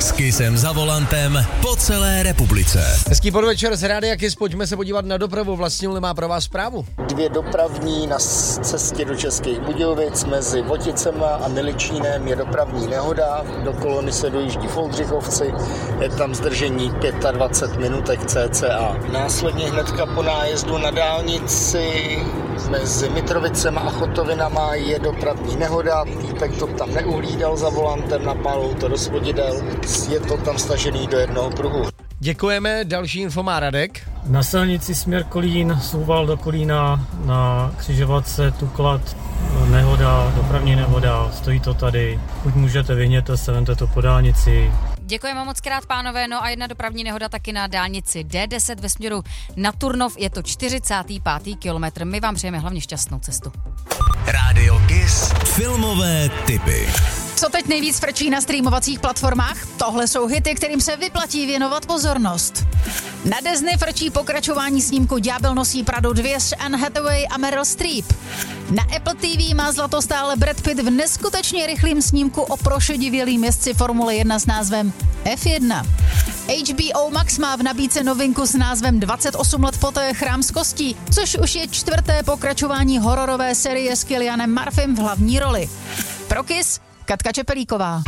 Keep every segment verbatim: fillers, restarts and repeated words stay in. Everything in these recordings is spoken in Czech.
S Kissem za volantem po celé republice. Hezký podvečer z Rádia Kiss, pojďme se podívat na dopravu. Vlastnil má pro vás zprávu. Dvě dopravní na cestě do Českých Budějovic mezi Voticema a Miličínem je dopravní nehoda. Do kolony se dojíždí v Oldřichovci, je tam zdržení dvacet pět minutek cca. Následně hnedka po nájezdu na dálnici mezi Mitrovicema a Chotovinama je dopravní nehoda. Týpek to tam neuhlídal za volantem, napálil to do svodidel. Je to tam stažený do jednoho pruhu. Děkujeme, další info má Radek. Na silnici směr Kolín, Souval do Kolína, na křižovatce Tuklad, nehoda, dopravní nehoda, stojí to tady. Pokud můžete, vyhněte se, vemte to po dálnici. Děkujeme moc krát, pánové, no a jedna dopravní nehoda taky na dálnici D deset ve směru na Turnov, je to čtyřicátý pátý kilometr. My vám přejeme hlavně šťastnou cestu. Rádio Kiss filmové tipy. Co teď nejvíc frčí na streamovacích platformách? Tohle jsou hity, kterým se vyplatí věnovat pozornost. Na Disney frčí pokračování snímku Ďábel nosí Pradu dva s Anne Hathaway a Meryl Streep. Na Apple T V má zlato stále Brad Pitt v neskutečně rychlým snímku o prošedivělým jezdci Formule jedna s názvem F jedna. H B O Max má v nabídce novinku s názvem dvacet osm let poté Chrám z kostí, což už je čtvrté pokračování hororové série s Cillianem Murphym v hlavní roli. Pro Kiss Katka Čepelíková.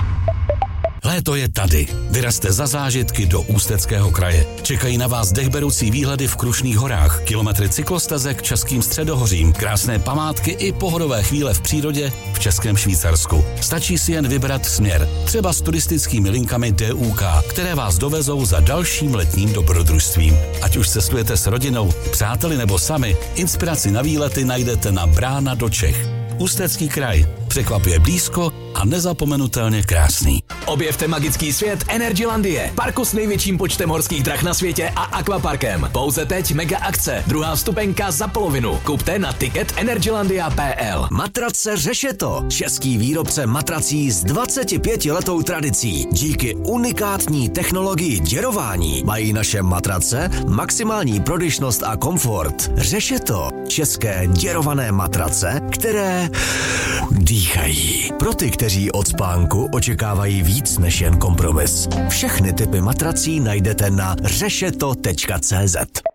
Léto je tady. Vyrazte za zážitky do Ústeckého kraje. Čekají na vás dechberoucí výhledy v Krušných horách, kilometry cyklostezek Českým středohořím, krásné památky i pohodové chvíle v přírodě v Českém Švýcarsku. Stačí si jen vybrat směr, třeba s turistickými linkami D U K, které vás dovezou za dalším letním dobrodružstvím. Ať už cestujete s rodinou, přáteli nebo sami, inspiraci na výlety najdete na Brána do Čech. Ústecký kraj. Překvapuje blízko a nezapomenutelně krásný. Objevte magický svět Energylandie, parku s největším počtem horských drah na světě a akvaparkem. Pouze teď mega akce, druhá vstupenka za polovinu. Kupte na ticket energylandia tečka p l. Matrace Řešeto, český výrobce matrací s dvacetipětiletou tradicí. Díky unikátní technologii děrování mají naše matrace maximální prodyšnost a komfort. Řešeto, české děrované matrace, které dýchají. Pro ty, kteří od spánku očekávají víc než jen kompromis. Všechny typy matrací najdete na řešeto tečka cé zet.